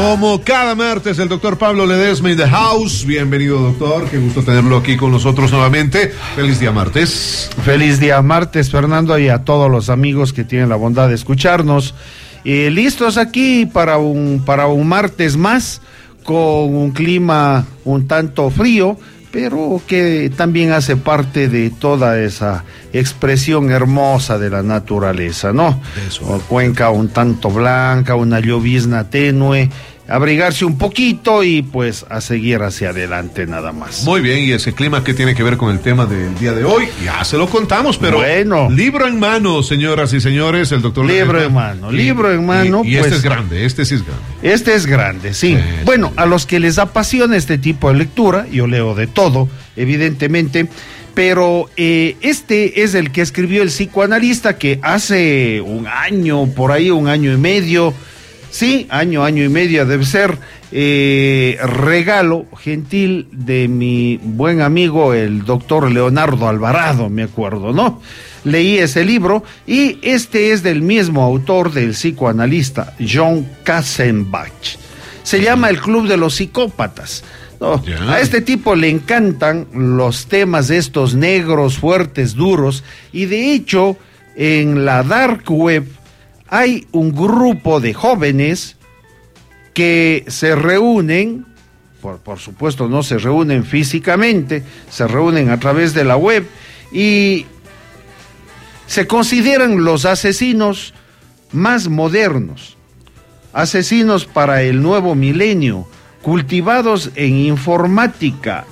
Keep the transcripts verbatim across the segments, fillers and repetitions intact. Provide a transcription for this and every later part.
Como cada martes, el doctor Pablo Ledesma in the house. Bienvenido, doctor. Qué gusto tenerlo aquí con nosotros nuevamente. Feliz día martes. Feliz día martes, Fernando, y a todos los amigos que tienen la bondad de escucharnos. Eh, listos aquí para un, para un martes más, con un clima un tanto frío, pero que también hace parte de toda esa expresión hermosa de la naturaleza, ¿no? Eso. Cuenca un tanto blanca, una llovizna tenue, abrigarse un poquito y pues a seguir hacia adelante nada más. Muy bien, y ese clima que tiene que ver con el tema del día de hoy, ya se lo contamos, pero bueno, libro en mano, señoras y señores, el doctor libro Ledesma. en mano, y, libro en mano. Y, y pues, este es grande, este sí es grande. Este es grande, sí. sí bueno, sí. A los que les apasiona este tipo de lectura, yo leo de todo, evidentemente, pero eh, este es el que escribió el psicoanalista que hace un año, por ahí un año y medio, sí, año, año y medio debe ser, eh, regalo gentil de mi buen amigo el doctor Leonardo Alvarado, me acuerdo, ¿no? Leí ese libro y este es del mismo autor del psicoanalista John Kassenbach. Se llama El Club de los Psicópatas. No, a este tipo le encantan los temas estos negros, fuertes, duros, y de hecho en la dark web hay un grupo de jóvenes que se reúnen, por, por supuesto no se reúnen físicamente, se reúnen a través de la web y se consideran los asesinos más modernos, asesinos para el nuevo milenio, cultivados en informática,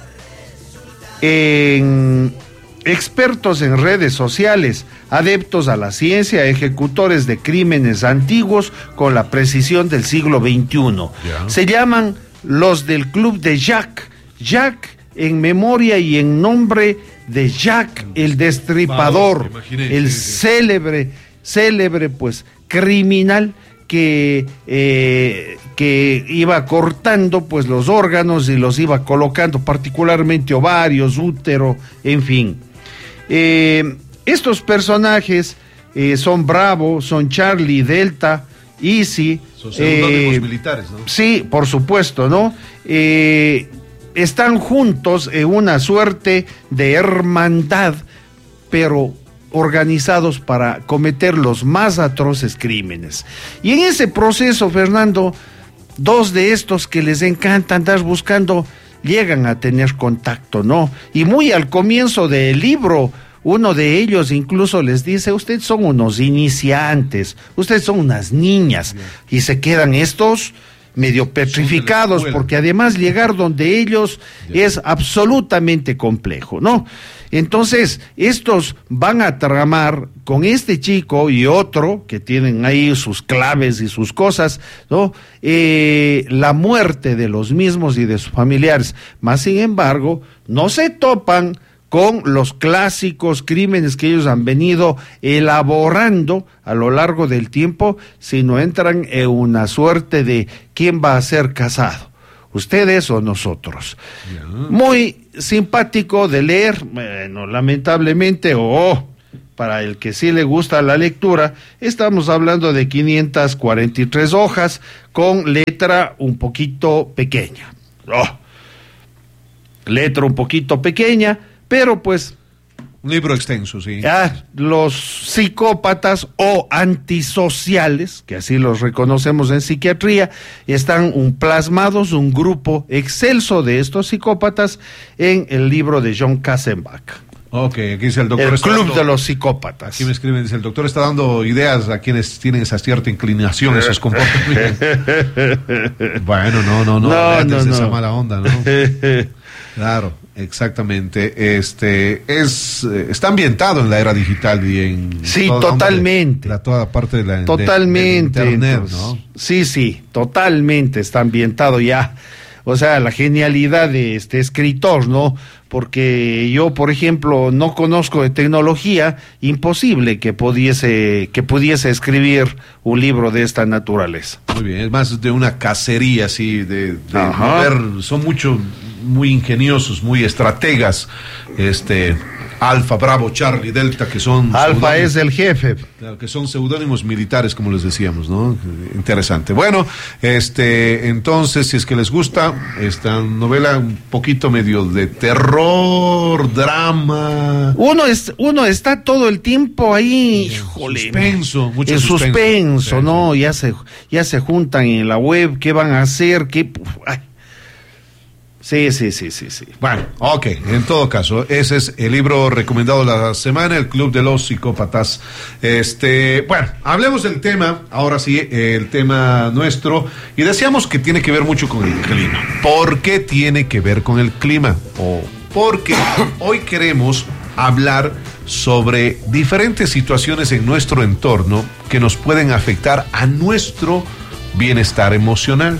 en expertos en redes sociales, adeptos a la ciencia, ejecutores de crímenes antiguos con la precisión del siglo veintiuno. Yeah. Se llaman los del Club de Jack. Jack en memoria y en nombre de Jack el Destripador, Imaginé, el sí, sí. célebre, célebre pues criminal que eh, que iba cortando pues los órganos y los iba colocando, particularmente ovarios, útero, en fin. Eh, estos personajes eh, son Bravo, son Charlie, Delta, Easy. Son seudónimos eh, militares, ¿no? Sí, por supuesto, ¿no? Eh, están juntos en una suerte de hermandad, pero organizados para cometer los más atroces crímenes. Y en ese proceso, Fernando, dos de estos que les encanta andar buscando llegan a tener contacto, ¿no? Y muy al comienzo del libro, uno de ellos incluso les dice: ustedes son unos iniciantes, ustedes son unas niñas. Bien. Y se quedan estos medio petrificados, porque además llegar donde ellos Bien. es absolutamente complejo, ¿no? Entonces, estos van a tramar con este chico y otro, que tienen ahí sus claves y sus cosas, ¿no? Eh, la muerte de los mismos y de sus familiares. Más sin embargo, no se topan con los clásicos crímenes que ellos han venido elaborando a lo largo del tiempo, sino entran en una suerte de quién va a ser casado, ustedes o nosotros. Yeah. Muy simpático de leer, bueno, lamentablemente, o oh, para el que sí le gusta la lectura, estamos hablando de quinientas cuarenta y tres hojas con letra un poquito pequeña. Oh, letra un poquito pequeña, pero pues... Un libro extenso, sí. Ah, los psicópatas o antisociales, que así los reconocemos en psiquiatría, están un plasmados, un grupo excelso de estos psicópatas en el libro de John Kassenbach. Ok, aquí dice el doctor... El Club dando, de los Psicópatas. Aquí me escriben, dice, el doctor está dando ideas a quienes tienen esa cierta inclinación, esos comportamientos. Bueno, no, no, no, no, no, no. esa mala onda, ¿no? Claro, exactamente. Este es eh, está ambientado en la era digital y en sí, toda, totalmente. La toda parte de la totalmente, de, de internet, entonces, ¿no? Sí, sí, totalmente está ambientado ya. O sea, la genialidad de este escritor, ¿no? Porque yo, por ejemplo, no conozco de tecnología, imposible que pudiese, que pudiese escribir un libro de esta naturaleza. Muy bien, es más de una cacería así, de, de ver, son mucho, muy ingeniosos, muy estrategas, este, Alfa, Bravo, Charlie, Delta, que son... Alfa es el jefe. Claro, que son seudónimos militares, como les decíamos, ¿no? Interesante. Bueno, este, entonces, si es que les gusta esta novela, un poquito medio de terror, drama... Uno, es, uno está todo el tiempo ahí, híjole, suspenso, mucho en suspenso, suspenso, ¿no? Ya se, ya se juntan en la web, ¿qué van a hacer? ¿Qué? Ay. Sí, sí, sí, sí, sí. Bueno, ok, en todo caso, ese es el libro recomendado de la semana, El Club de los Psicópatas. Este, bueno, hablemos del tema, ahora sí, el tema nuestro, y decíamos que tiene que ver mucho con el clima. ¿Por qué tiene que ver con el clima? O porque hoy queremos hablar sobre diferentes situaciones en nuestro entorno que nos pueden afectar a nuestro bienestar emocional.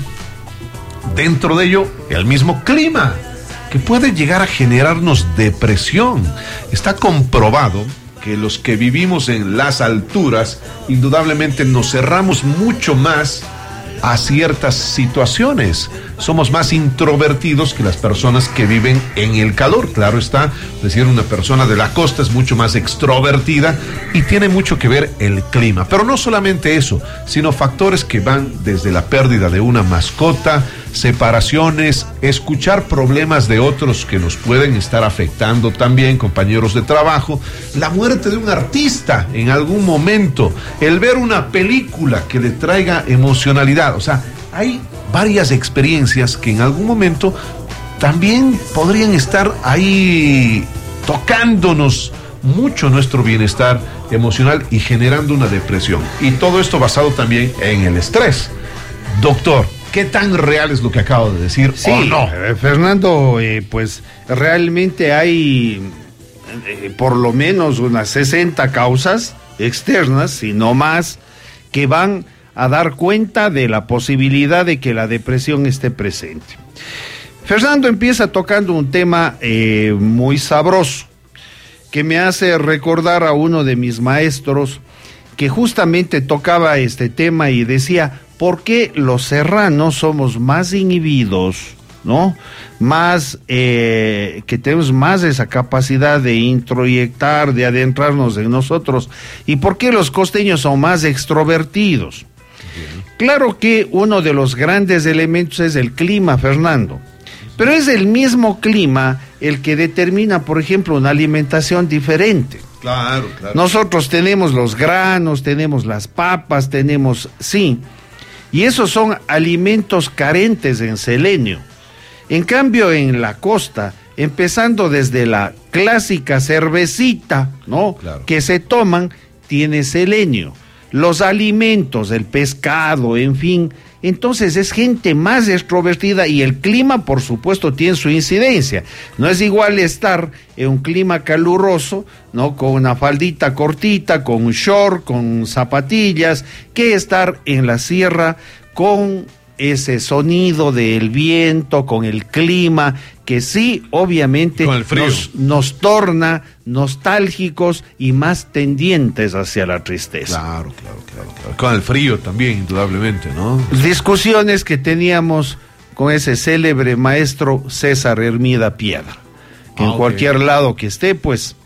Dentro de ello, el mismo clima, que puede llegar a generarnos depresión. Está comprobado que los que vivimos en las alturas, indudablemente nos cerramos mucho más a ciertas situaciones. Somos más introvertidos que las personas que viven en el calor. Claro está, es decir, una persona de la costa es mucho más extrovertida y tiene mucho que ver el clima. Pero no solamente eso, sino factores que van desde la pérdida de una mascota, separaciones, escuchar problemas de otros que nos pueden estar afectando también, compañeros de trabajo, la muerte de un artista en algún momento, el ver una película que le traiga emocionalidad. O sea, hay varias experiencias que en algún momento también podrían estar ahí tocándonos mucho nuestro bienestar emocional y generando una depresión. Y todo esto basado también en el estrés. Doctor, ¿qué tan real es lo que acabo de decir? Sí, ¿o no? eh, Fernando, eh, pues realmente hay eh, por lo menos unas sesenta causas externas, si no más, que van a dar cuenta de la posibilidad de que la depresión esté presente. Fernando empieza tocando un tema eh, muy sabroso, que me hace recordar a uno de mis maestros que justamente tocaba este tema y decía, ¿por qué los serranos somos más inhibidos, ¿no? Más, eh, que tenemos más esa capacidad de introyectar, de adentrarnos en nosotros? ¿Y por qué los costeños son más extrovertidos? Claro que uno de los grandes elementos es el clima, Fernando, pero es el mismo clima el que determina, por ejemplo, una alimentación diferente. Claro, claro. Nosotros tenemos los granos, tenemos las papas, tenemos, sí, y esos son alimentos carentes en selenio. En cambio, en la costa, empezando desde la clásica cervecita, ¿no? Claro. Que se toman, tiene selenio. Los alimentos, el pescado, en fin. Entonces es gente más extrovertida y el clima, por supuesto, tiene su incidencia. No es igual estar en un clima caluroso, ¿no? Con una faldita cortita, con un short, con zapatillas, que estar en la sierra con ese sonido del viento, con el clima, que sí, obviamente, nos, nos torna nostálgicos y más tendientes hacia la tristeza. Claro, claro, claro, claro. Con el frío también, indudablemente, ¿no? Discusiones que teníamos con ese célebre maestro César Hermida Piedra, que ah, en okay. cualquier lado que esté, pues,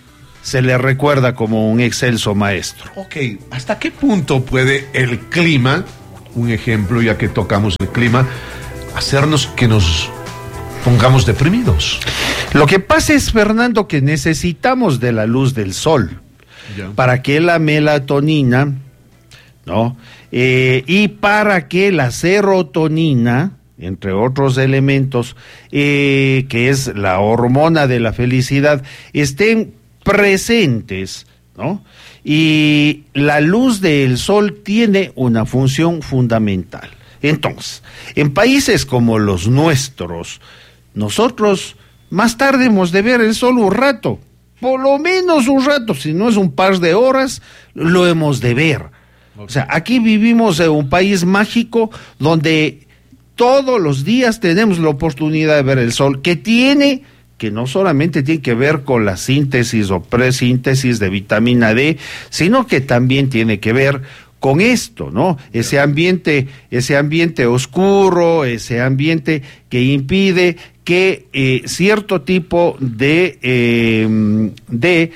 se le recuerda como un excelso maestro. Ok, ¿hasta qué punto puede el clima, un ejemplo ya que tocamos el clima, hacernos que nos pongamos deprimidos? Lo que pasa es, Fernando, que necesitamos de la luz del sol ya. Para que la melatonina, ¿no? Eh, y para que la serotonina, entre otros elementos, eh, que es la hormona de la felicidad, estén presentes, ¿no? Y la luz del sol tiene una función fundamental. Entonces, en países como los nuestros, nosotros más tarde hemos de ver el sol un rato, por lo menos un rato, si no es un par de horas, lo hemos de ver. Okay. O sea, aquí vivimos en un país mágico donde todos los días tenemos la oportunidad de ver el sol, que tiene... que no solamente tiene que ver con la síntesis o presíntesis de vitamina D, sino que también tiene que ver con esto, ¿no? Ese ambiente, ese ambiente oscuro, ese ambiente que impide que eh, cierto tipo de eh, de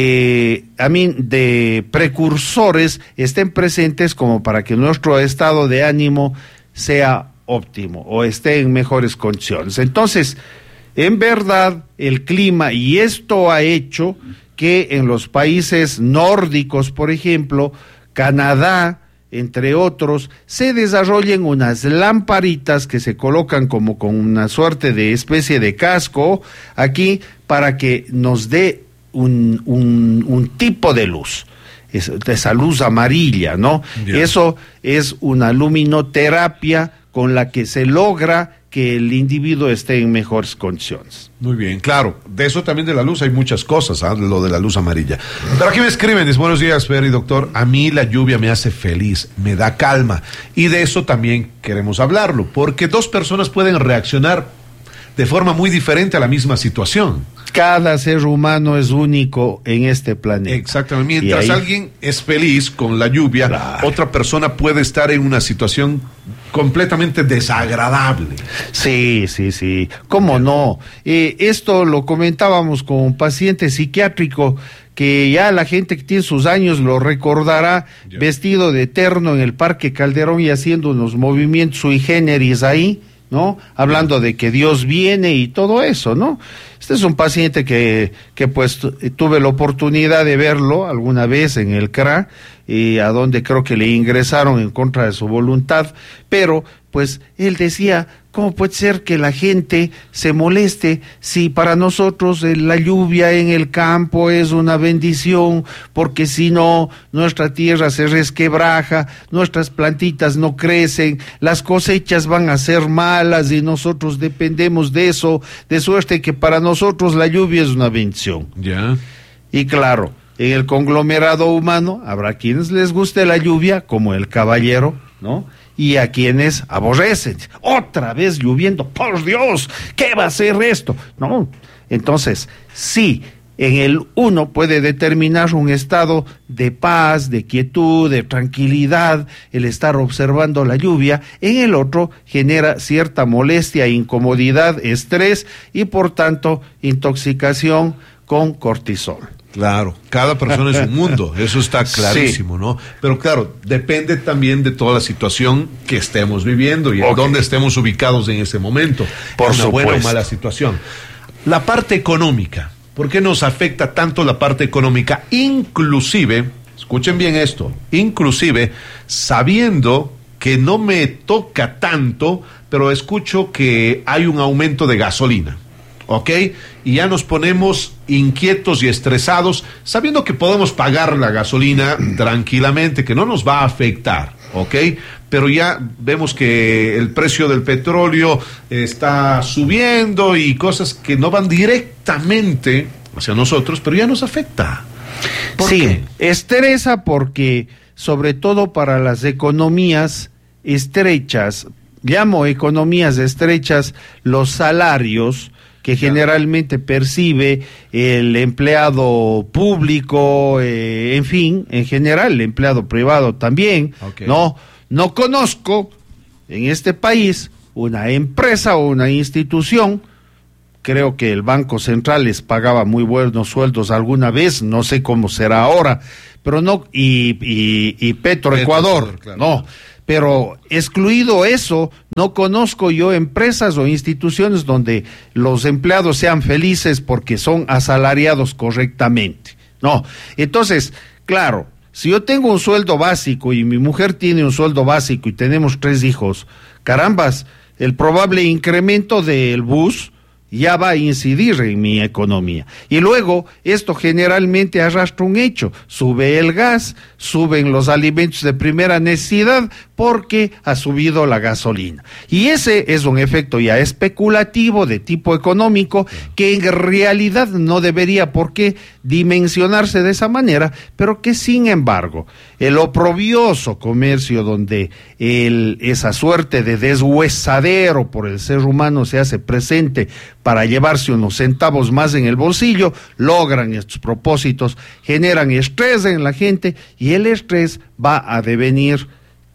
eh, a mí de precursores estén presentes como para que nuestro estado de ánimo sea óptimo o esté en mejores condiciones. Entonces, en verdad, el clima, y esto ha hecho que en los países nórdicos, por ejemplo, Canadá, entre otros, se desarrollen unas lamparitas que se colocan como con una suerte de especie de casco aquí para que nos dé un, un, un tipo de luz, es, esa luz amarilla, ¿no? Yeah. Eso es una luminoterapia con la que se logra que el individuo esté en mejores condiciones. Muy bien, claro, de eso también de la luz hay muchas cosas, ¿eh? Lo de la luz amarilla. Pero aquí me escriben, dice, buenos días, Fer y doctor, a mí la lluvia me hace feliz, me da calma, y de eso también queremos hablarlo, porque dos personas pueden reaccionar de forma muy diferente a la misma situación. Cada ser humano es único en este planeta. Exactamente, mientras ahí... alguien es feliz con la lluvia, claro, otra persona puede estar en una situación completamente desagradable. Sí, sí, sí, ¿cómo no? Eh, esto lo comentábamos con un paciente psiquiátrico que ya la gente que tiene sus años lo recordará, ya, vestido de terno en el Parque Calderón y haciendo unos movimientos sui generis ahí, ¿no? Hablando de que Dios viene y todo eso, ¿no? Este es un paciente que, que pues tuve la oportunidad de verlo alguna vez en el C R A, y a donde creo que le ingresaron en contra de su voluntad, pero pues él decía, ¿cómo puede ser que la gente se moleste si para nosotros la lluvia en el campo es una bendición, porque si no, nuestra tierra se resquebraja, nuestras plantitas no crecen, las cosechas van a ser malas y nosotros dependemos de eso, de suerte que para nosotros la lluvia es una bendición? Ya. Yeah. Y claro, en el conglomerado humano habrá quienes les guste la lluvia, como el caballero, ¿no? Y a quienes aborrecen. Otra vez lloviendo, por Dios, ¿qué va a ser esto? No, entonces, sí, en el uno puede determinar un estado de paz, de quietud, de tranquilidad, el estar observando la lluvia. En el otro genera cierta molestia, incomodidad, estrés y por tanto intoxicación con cortisol. Claro, cada persona es un mundo, eso está clarísimo, sí, ¿no? Pero claro, depende también de toda la situación que estemos viviendo y okay, en dónde estemos ubicados en ese momento. Por una supuesto. Buena o mala situación. La parte económica, ¿por qué nos afecta tanto la parte económica? Inclusive, escuchen bien esto, inclusive sabiendo que no me toca tanto, pero escucho que hay un aumento de gasolina. ¿Ok? Y ya nos ponemos inquietos y estresados, sabiendo que podemos pagar la gasolina tranquilamente, que no nos va a afectar, ¿ok? Pero ya vemos que el precio del petróleo está subiendo y cosas que no van directamente hacia nosotros, pero ya nos afecta. ¿Por sí, qué? Estresa porque, sobre todo para las economías estrechas, llamo economías estrechas los salarios que generalmente percibe el empleado público, eh, en fin, en general, el empleado privado también. Okay. No, no conozco en este país una empresa o una institución, creo que el Banco Central les pagaba muy buenos sueldos alguna vez, no sé cómo será ahora, pero no, y, y, y Petroecuador, Petro, claro, no. Pero excluido eso, no conozco yo empresas o instituciones donde los empleados sean felices porque son asalariados correctamente. No, entonces, claro, si yo tengo un sueldo básico y mi mujer tiene un sueldo básico y tenemos tres hijos, carambas, el probable incremento del bus ya va a incidir en mi economía. Y luego, esto generalmente arrastra un hecho, sube el gas, suben los alimentos de primera necesidad, porque ha subido la gasolina. Y ese es un efecto ya especulativo de tipo económico que en realidad no debería por qué dimensionarse de esa manera, pero que sin embargo, el oprobioso comercio donde el, esa suerte de deshuesadero por el ser humano se hace presente para llevarse unos centavos más en el bolsillo, logran estos propósitos, generan estrés en la gente y el estrés va a devenir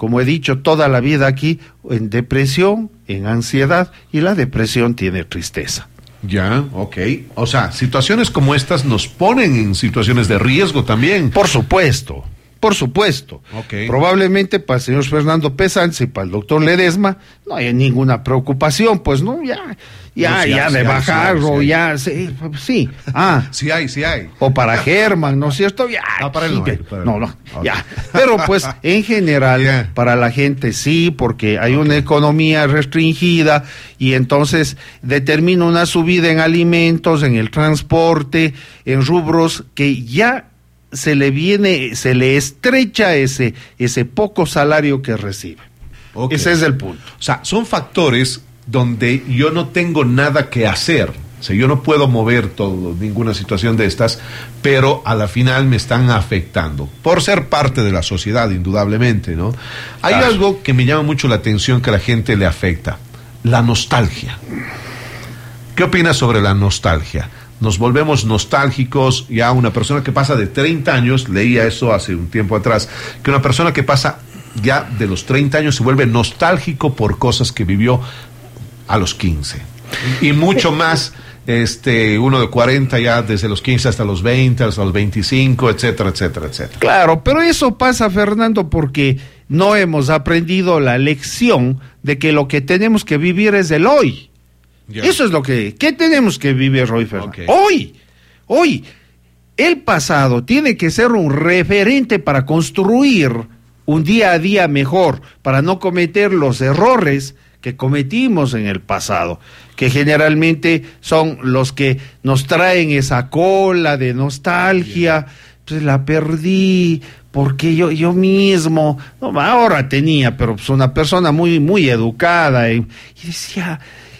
como he dicho toda la vida aquí, en depresión, en ansiedad, y la depresión tiene tristeza. Ya, ok. O sea, situaciones como estas nos ponen en situaciones de riesgo también. Por supuesto, por supuesto. Okay. Probablemente para el señor Fernando Pesans y para el doctor Ledesma no hay ninguna preocupación, pues no, ya, ya, no, sí ya hay, de sí bajarlo, hay, sí ya, sí, sí, ah. Sí hay, sí hay. O para Germán, ¿no es cierto? Ya, ah, para él no, hay, para no, él. no, Okay. ya. Pero pues, en general, yeah. para la gente sí, porque hay okay. una economía restringida y entonces determina una subida en alimentos, en el transporte, en rubros que ya se le viene, se le estrecha ese, ese poco salario que recibe. Okay. Ese es el punto. O sea, son factores donde yo no tengo nada que hacer. O sea, yo no puedo mover todo, ninguna situación de estas, pero a la final me están afectando. Por ser parte de la sociedad, indudablemente, ¿no? Hay claro. algo que me llama mucho la atención que a la gente le afecta. La nostalgia. ¿Qué opinas sobre la nostalgia? Nos volvemos nostálgicos, ya una persona que pasa de treinta años, leía eso hace un tiempo atrás, que una persona que pasa ya de los treinta años se vuelve nostálgico por cosas que vivió a los quince. Y mucho más, este, uno de cuarenta ya desde los quince hasta los veinte, hasta los veinticinco, etcétera, etcétera, etcétera. Claro, pero eso pasa, Fernando, porque no hemos aprendido la lección de que lo que tenemos que vivir es el hoy. Yeah. Eso es lo que, ¿qué tenemos que vivir hoy, Fernando? Okay. Hoy, hoy, el pasado tiene que ser un referente para construir un día a día mejor, para no cometer los errores que cometimos en el pasado, que generalmente son los que nos traen esa cola de nostalgia. Yeah. Pues la perdí, porque yo yo mismo, no, ahora tenía, pero pues una persona muy, muy educada, y, y decía...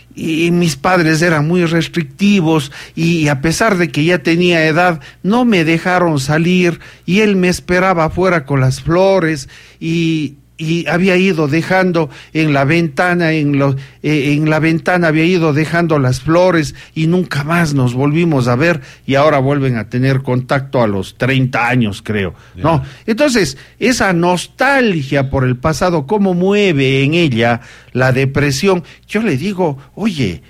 y mis padres eran muy restrictivos y a pesar de que ya tenía edad no me dejaron salir y él me esperaba afuera con las flores y, y había ido dejando en la ventana en, lo, eh, en la ventana había ido dejando las flores y nunca más nos volvimos a ver y ahora vuelven a tener contacto a los treinta años, creo, yeah. ¿no? Entonces, esa nostalgia por el pasado, cómo mueve en ella la depresión. Yo le digo, oye,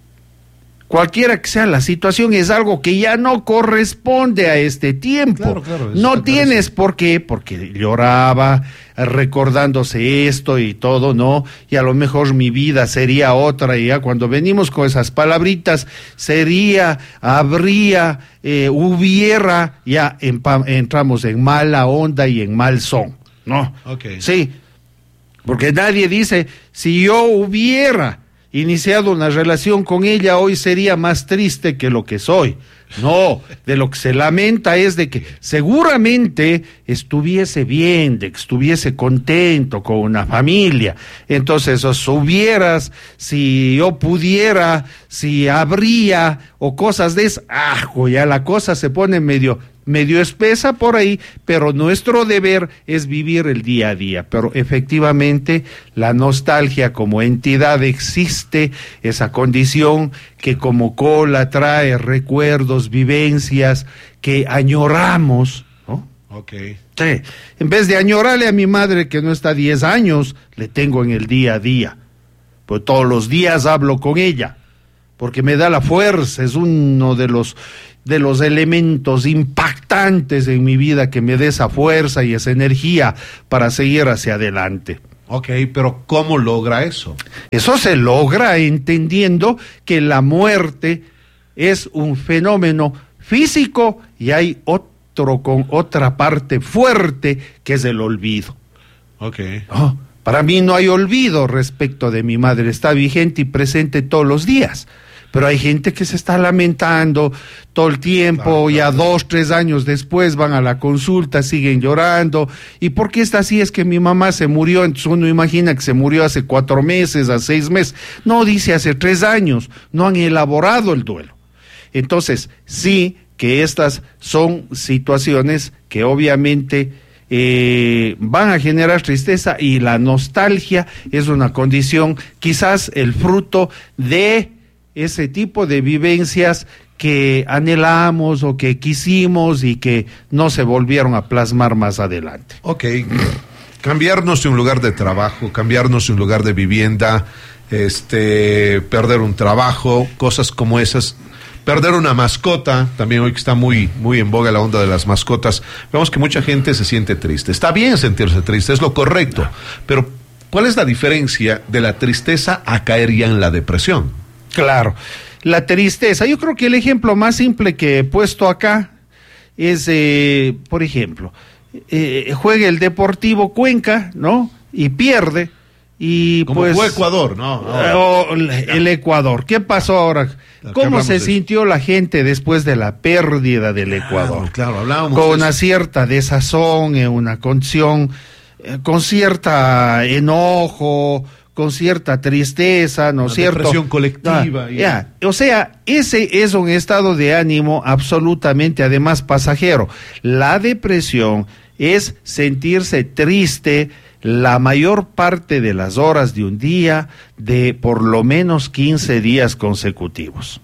cualquiera que sea la situación, es algo que ya no corresponde a este tiempo. Claro, claro, no tienes por qué, porque lloraba recordándose esto y todo, ¿no? Y a lo mejor mi vida sería otra, y ya cuando venimos con esas palabritas, sería, habría, eh, hubiera, ya empa- entramos en mala onda y en mal son, ¿no? Okay. Sí, porque nadie dice, si yo hubiera iniciado una relación con ella, hoy sería más triste que lo que soy. No, de lo que se lamenta es de que seguramente estuviese bien, de que estuviese contento con una familia. Entonces, os hubieras, si yo pudiera, si habría, o cosas de esas, ah, ya la cosa se pone medio... medio espesa por ahí, pero nuestro deber es vivir el día a día. Pero efectivamente la nostalgia como entidad existe, esa condición que como cola trae recuerdos, vivencias que añoramos, ¿no? Okay. Sí. En vez de añorarle a mi madre que no está diez años, le tengo en el día a día. Pues todos los días hablo con ella, porque me da la fuerza, es uno de los de los elementos impactantes en mi vida que me dé esa fuerza y esa energía para seguir hacia adelante. Ok, pero ¿cómo logra eso? Eso se logra entendiendo que la muerte es un fenómeno físico y hay otro con otra parte fuerte que es el olvido. Ok. Oh, para mí no hay olvido respecto de mi madre, está vigente y presente todos los días. Pero hay gente que se está lamentando todo el tiempo, claro, ya claro. dos, tres años después van a la consulta, siguen llorando. ¿Y por qué está así? Es que mi mamá se murió, entonces uno imagina que se murió hace cuatro meses, hace seis meses. No, dice hace tres años, no han elaborado el duelo. Entonces, sí que estas son situaciones que obviamente eh, van a generar tristeza y la nostalgia es una condición, quizás el fruto de ese tipo de vivencias que anhelamos o que quisimos y que no se volvieron a plasmar más adelante. Ok. cambiarnos de un lugar de trabajo, cambiarnos de un lugar de vivienda, este, perder un trabajo, cosas como esas. Perder una mascota, también hoy que está muy, muy en boga la onda de las mascotas, vemos que mucha gente se siente triste. Está bien sentirse triste, es lo correcto, pero ¿cuál es la diferencia de la tristeza a caer ya en la depresión? Claro, la tristeza, yo creo que el ejemplo más simple que he puesto acá es, eh, por ejemplo, eh, juega el Deportivo Cuenca, ¿no? Y pierde. Y como pues fue Ecuador, ¿no? Oh, el, el Ecuador. ¿Qué pasó ahora? ¿Cómo se sintió la gente después de la pérdida del claro, Ecuador? Claro, hablábamos con de una eso. cierta desazón, en una condición, eh, con cierta enojo, con cierta tristeza, ¿no es cierto? Depresión colectiva. Ah, y... ya. O sea, ese es un estado de ánimo absolutamente, además, pasajero. La depresión es sentirse triste la mayor parte de las horas de un día, de por lo menos quince días consecutivos.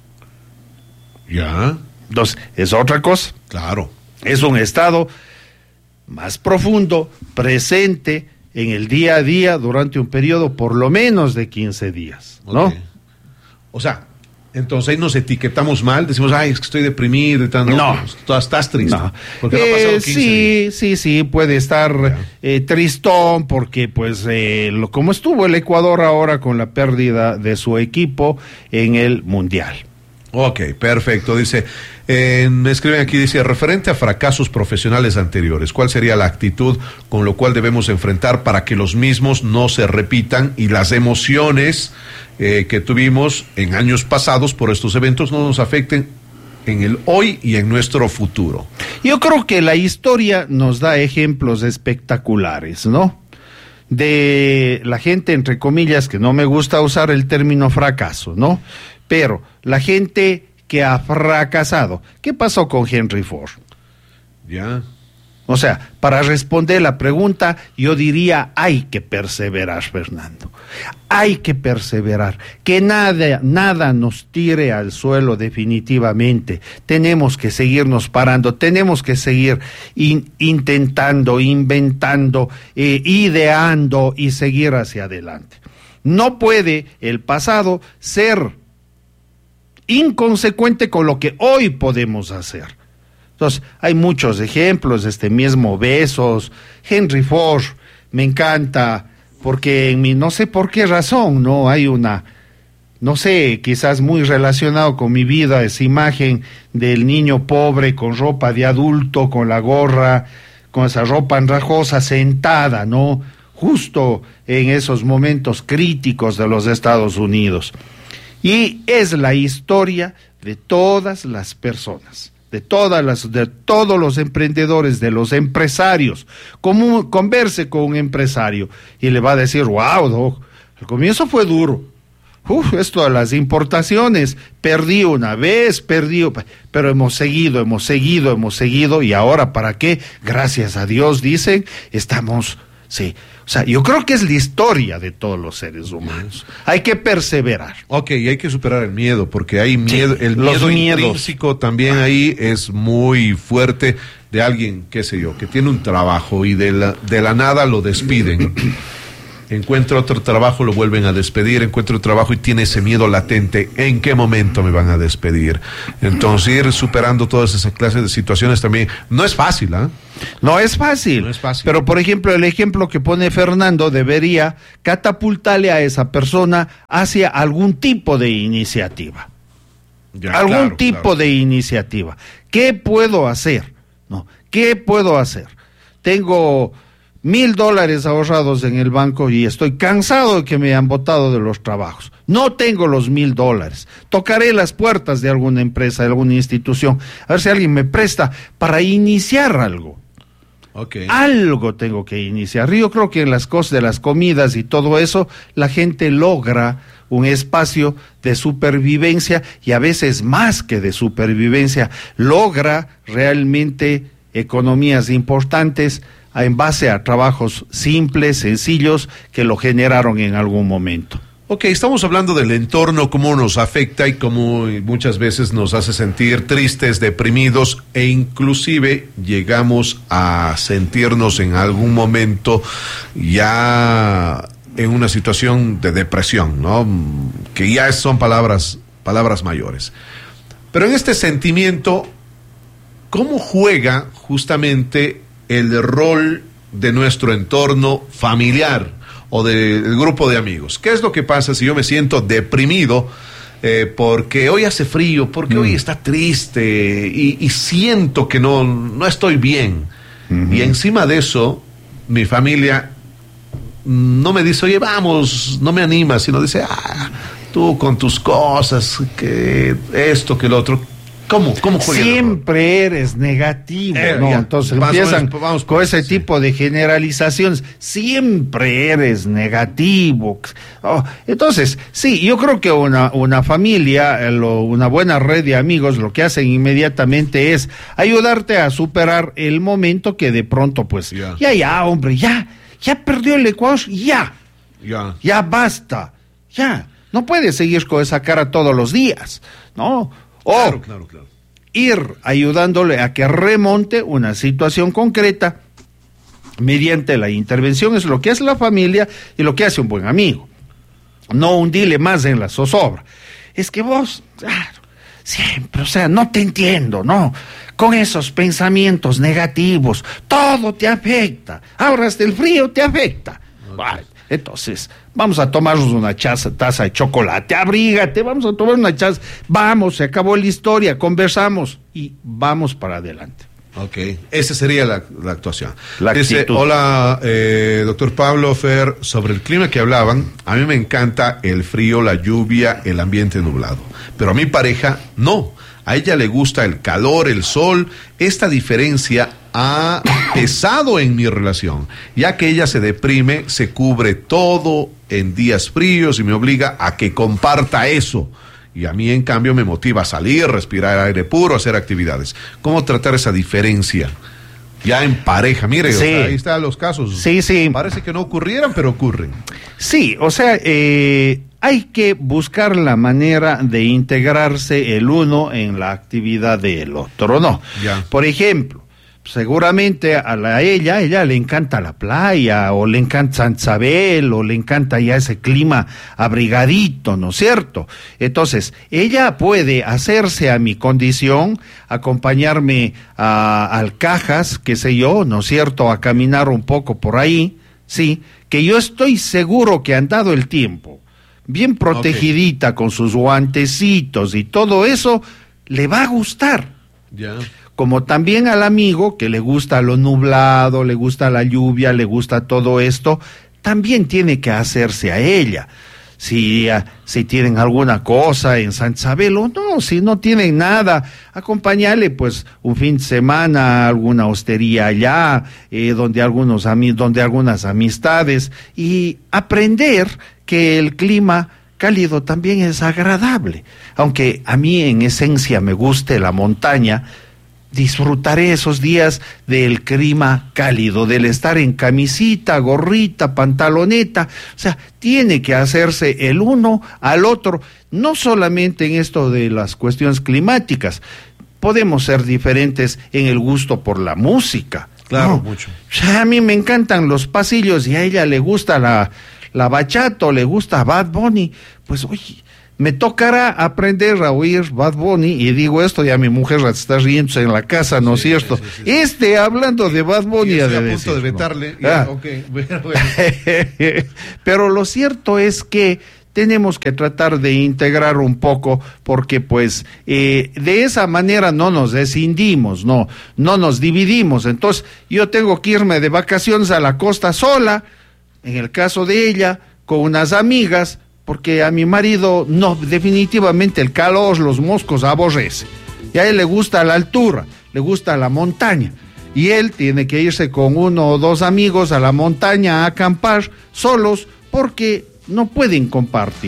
Ya. Entonces, es otra cosa. Claro. Es un estado más profundo, presente en el día a día durante un periodo por lo menos de quince días, ¿no? Okay. O sea, entonces ahí nos etiquetamos mal, decimos, ay, es que estoy deprimido y tal. No, No. tú estás triste. No. Porque no ha pasado Eh, quince sí, días. sí, sí, puede estar eh, tristón porque pues eh, lo, como estuvo el Ecuador ahora con la pérdida de su equipo en el Mundial. Ok, perfecto. Dice, eh, me escriben aquí, dice, referente a fracasos profesionales anteriores, ¿cuál sería la actitud con lo cual debemos enfrentar para que los mismos no se repitan y las emociones eh, que tuvimos en años pasados por estos eventos no nos afecten en el hoy y en nuestro futuro? Yo creo que la historia nos da ejemplos espectaculares, ¿no? De la gente, entre comillas, que no me gusta usar el término fracaso, ¿no? Pero la gente que ha fracasado. ¿Qué pasó con Henry Ford? Ya. O sea, para responder la pregunta, yo diría, hay que perseverar, Fernando. Hay que perseverar. Que nada, nada nos tire al suelo definitivamente. Tenemos que seguirnos parando, tenemos que seguir in, intentando, inventando, eh, ideando y seguir hacia adelante. No puede el pasado ser inconsecuente con lo que hoy podemos hacer. Entonces, hay muchos ejemplos, este mismo Bezos, Henry Ford, me encanta, porque en mi, no sé por qué razón, no hay una, no sé, quizás muy relacionado con mi vida, esa imagen del niño pobre con ropa de adulto, con la gorra, con esa ropa andrajosa, sentada, ¿no? Justo en esos momentos críticos de los Estados Unidos. Y es la historia de todas las personas, de todas las, de todos los emprendedores, de los empresarios. Como converse con un empresario y le va a decir, wow, doc, el comienzo fue duro. Uf, esto de las importaciones, perdí una vez, perdí, pero hemos seguido, hemos seguido, hemos seguido, y ahora, ¿para qué? Gracias a Dios, dicen, estamos, sí. O sea, yo creo que es la historia de todos los seres humanos. Hay que perseverar. Ok, y hay que superar el miedo, porque hay miedo, Sí, el los miedo miedos. intrínseco también ahí es muy fuerte, de alguien, qué sé yo, que tiene un trabajo y de la, de la nada lo despiden. Encuentra otro trabajo, lo vuelven a despedir, encuentra otro trabajo y tiene ese miedo latente, ¿en qué momento me van a despedir? Entonces, ir superando todas esas clases de situaciones también, no es fácil, ¿ah? ¿eh? No es fácil. No es fácil. Pero, por ejemplo, el ejemplo que pone Fernando debería catapultarle a esa persona hacia algún tipo de iniciativa. Ya, algún claro, tipo claro. de iniciativa. ¿Qué puedo hacer? ¿No? ¿Qué puedo hacer? Tengo mil dólares ahorrados en el banco y estoy cansado de que me han botado de los trabajos. No tengo los mil dólares. Tocaré las puertas de alguna empresa, de alguna institución, a ver si alguien me presta para iniciar algo. Okay. Algo tengo que iniciar. Yo creo que en las cosas de las comidas y todo eso, la gente logra un espacio de supervivencia y a veces más que de supervivencia, logra realmente economías importantes en base a trabajos simples, sencillos, que lo generaron en algún momento. Ok, estamos hablando del entorno, cómo nos afecta y cómo muchas veces nos hace sentir tristes, deprimidos e inclusive llegamos a sentirnos en algún momento ya en una situación de depresión, ¿no? Que ya son palabras, palabras mayores. Pero en este sentimiento, ¿cómo juega justamente el rol de nuestro entorno familiar o del grupo de amigos? ¿Qué es lo que pasa si yo me siento deprimido eh, porque hoy hace frío, porque mm. hoy está triste y, y siento que no, no estoy bien? Uh-huh. Y encima de eso, mi familia no me dice, oye, vamos, no me anima, sino dice, ah, tú con tus cosas, que esto, que lo otro. ¿Cómo? ¿Cómo juega? Siempre eres negativo, eh, ¿no? Ya, Entonces empiezan vamos, vamos, con ese sí. tipo de generalizaciones. Siempre eres negativo. Oh, entonces, sí, yo creo que una, una familia, lo, una buena red de amigos, lo que hacen inmediatamente es ayudarte a superar el momento que de pronto, pues, yeah. ya, ya, hombre, ya, ya perdió el Ecuador, ya, yeah. ya basta, ya. No puedes seguir con esa cara todos los días, ¿no? O claro, claro, claro. ir ayudándole a que remonte una situación concreta mediante la intervención. Es lo que hace la familia y lo que hace un buen amigo. No hundirle más en la zozobra. Es que vos, claro, siempre, o sea, no te entiendo, ¿no? Con esos pensamientos negativos, todo te afecta. Ahora hasta el frío te afecta. Vale. Entonces, vamos a tomarnos una chaza, taza de chocolate, abrígate, vamos a tomar una chaza, vamos, se acabó la historia, conversamos y vamos para adelante. Ok, esa sería la, la actuación. La Dice, actitud. hola, eh, doctor Pablo, Fer, sobre el clima que hablaban, a mí me encanta el frío, la lluvia, el ambiente nublado, pero a mi pareja no. A ella le gusta el calor, el sol. Esta diferencia ha pesado en mi relación, ya que ella se deprime, se cubre todo en días fríos y me obliga a que comparta eso. Y a mí, en cambio, me motiva a salir, respirar aire puro, hacer actividades. ¿Cómo tratar esa diferencia? Ya en pareja, mire, sí. o sea, ahí están los casos. Sí, sí. Parece que no ocurrieran, pero ocurren. Sí, o sea, eh, hay que buscar la manera de integrarse el uno en la actividad del otro, ¿no? Ya. Por ejemplo, seguramente a, la, a ella, a ella le encanta la playa, o le encanta San Isabel, o le encanta ya ese clima abrigadito, ¿no es cierto? Entonces, ella puede hacerse a mi condición, acompañarme a Alcajas, qué sé yo, ¿no es cierto?, a caminar un poco por ahí, sí, que yo estoy seguro que han dado el tiempo, bien protegidita, okay, con sus guantecitos y todo eso, le va a gustar. Ya. Como también al amigo que le gusta lo nublado, le gusta la lluvia, le gusta todo esto, también tiene que hacerse a ella. Si, uh, si tienen alguna cosa en San Isabel, o no, si no tienen nada, acompañarle pues un fin de semana a alguna hostería allá, eh, donde, algunos ami- donde algunas amistades, y aprender que el clima cálido también es agradable. Aunque a mí en esencia me guste la montaña, disfrutaré esos días del clima cálido, del estar en camisita, gorrita, pantaloneta. O sea, tiene que hacerse el uno al otro, no solamente en esto de las cuestiones climáticas. Podemos ser diferentes en el gusto por la música. Claro, ¿no? Mucho. O sea, a mí me encantan los pasillos y a ella le gusta la, la bachata, o le gusta Bad Bunny. Pues, oye, me tocará aprender a oír Bad Bunny, y digo esto, ya mi mujer está riéndose en la casa, ¿no es sí, cierto? Sí, sí, sí. Este, hablando de Bad Bunny... Estoy a a decir, punto de vetarle. ¿no? Ya, Ah. okay. Bueno, bueno. Pero lo cierto es que tenemos que tratar de integrar un poco, porque pues eh, de esa manera no nos descindimos, no, no nos dividimos. Entonces yo tengo que irme de vacaciones a la costa sola, en el caso de ella, con unas amigas, porque a mi marido, no, definitivamente el calor, los moscos aborrece. Y a él le gusta la altura, le gusta la montaña. Y él tiene que irse con uno o dos amigos a la montaña a acampar solos, porque no pueden compartir.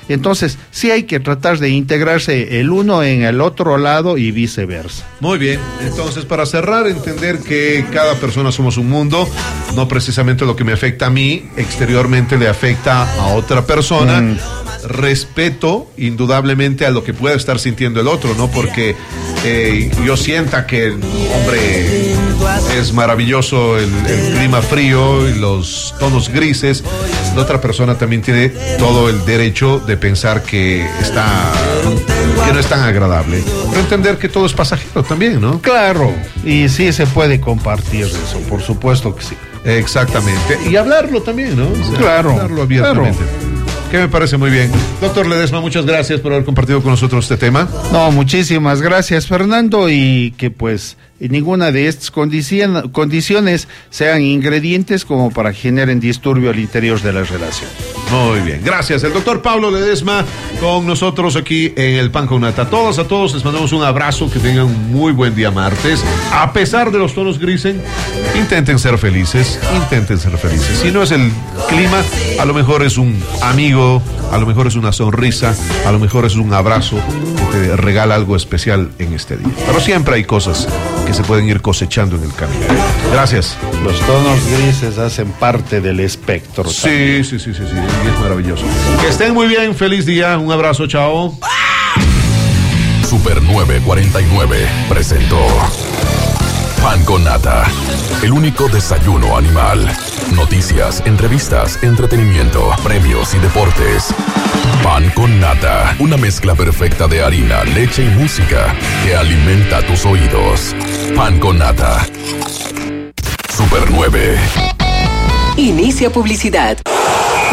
Entonces, sí hay que tratar de integrarse el uno en el otro lado y viceversa. Muy bien, entonces para cerrar, entender que cada persona somos un mundo, no precisamente lo que me afecta a mí, exteriormente le afecta a otra persona. Mm. Respeto indudablemente a lo que pueda estar sintiendo el otro, no porque eh, yo sienta que, hombre, es maravilloso el, el clima frío y los tonos grises, la otra persona también tiene todo el derecho de pensar que está, que no es tan agradable, pero entender que todo es pasajero también, ¿no? Claro, y sí se puede compartir eso, por supuesto que sí. Exactamente, y hablarlo también, ¿no? O sea, claro, hablarlo abiertamente. Claro. Que me parece muy bien. Doctor Ledesma, muchas gracias por haber compartido con nosotros este tema. No, muchísimas gracias, Fernando, y que pues ninguna de estas condicion- condiciones sean ingredientes como para que generen disturbio al interior de la relación. Muy bien, gracias. El doctor Pablo Ledesma con nosotros aquí en el Pan con Nata. A todos, a todos les mandamos un abrazo, que tengan un muy buen día martes. A pesar de los tonos grises, intenten ser felices, intenten ser felices. Si no es el clima, a lo mejor es un amigo, a lo mejor es una sonrisa, a lo mejor es un abrazo que te regala algo especial en este día. Pero siempre hay cosas que se pueden ir cosechando en el camino. Gracias. Los tonos grises hacen parte del espectro. Sí, sí, sí, sí, sí, y es maravilloso. Que estén muy bien, feliz día, un abrazo, chao. Super nueve cuarenta y nueve presentó Pan con Nata, el único desayuno animal. Noticias, entrevistas, entretenimiento, premios y deportes. Pan con Nata, una mezcla perfecta de harina, leche y música que alimenta tus oídos. Pan con Nata. Super nueve. Inicia publicidad.